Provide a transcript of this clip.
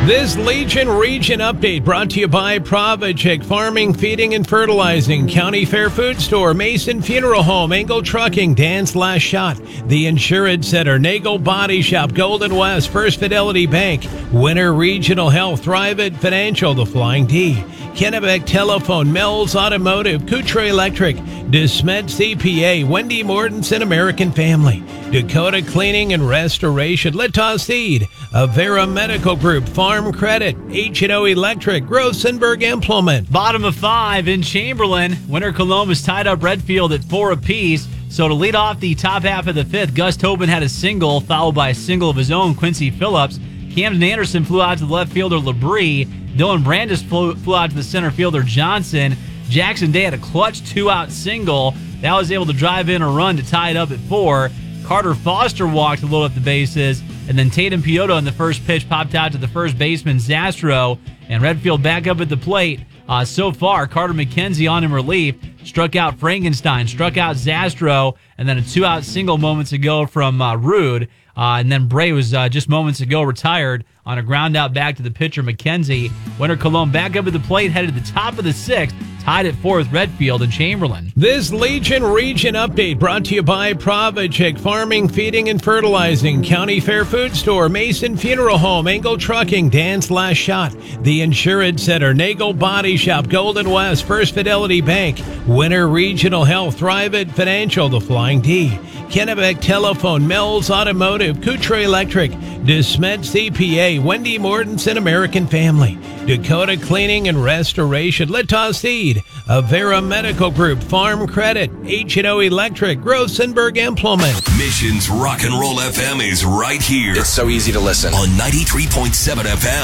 This Legion Region Update brought to you by Provichik Farming, Feeding, and Fertilizing, County Fair Food Store, Mason Funeral Home, Engel Trucking, Dan's Last Shot, The Insurance Center, Nagel Body Shop, Golden West, First Fidelity Bank, Winter Regional Health, Thrivent Financial, The Flying D, Kennebec Telephone, Mills Automotive, Coutre Electric, DeSmet CPA, Wendy Mortensen American Family, Dakota Cleaning and Restoration, Littow Seed, Avera Medical Group, Farm Credit, H&O Electric, Grossenberg Implement. Bottom of 5 in Chamberlain. Winter Columbus tied up Redfield at 4 apiece. So to lead off the top half of the 5th, Gus Tobin had a single, followed by a single of his own, Quincy Phillips. Camden Anderson flew out to the left fielder, Labrie. Dylan Brandis flew out to the center fielder, Johnson. Jackson Day had a clutch 2-out single. That was able to drive in a run to tie it up at 4. Carter Foster walked to load up the bases. And then Tatum Piotto on the first pitch popped out to the first baseman, Zastro. And Redfield back up at the plate. So far, Carter McKenzie on in relief. Struck out Frankenstein, struck out Zastro, and then a 2-out single moments ago from Rude. And then Bray was just moments ago retired on a ground out back to the pitcher, McKenzie. Winter Cologne back up at the plate, headed to the top of the 6th. Tied at 4th, Redfield and Chamberlain. This Legion Region Update brought to you by Provichik Farming, Feeding, and Fertilizing, County Fair Food Store, Mason Funeral Home, Engel Trucking, Dan's Last Shot, The Insurance Center, Nagel Body Shop, Golden West, First Fidelity Bank, Winter Regional Health, Thrivent Financial, The Flying D, Kennebec Telephone, Mills Automotive, Coutre Electric, DeSmet CPA, Wendy Mortensen American Family, Dakota Cleaning and Restoration, Littow Seed, Avera Medical Group, Farm Credit, H&O Electric, Grossenberg Implement. Mission's Rock and Roll FM is right here. It's so easy to listen. On 93.7 FM.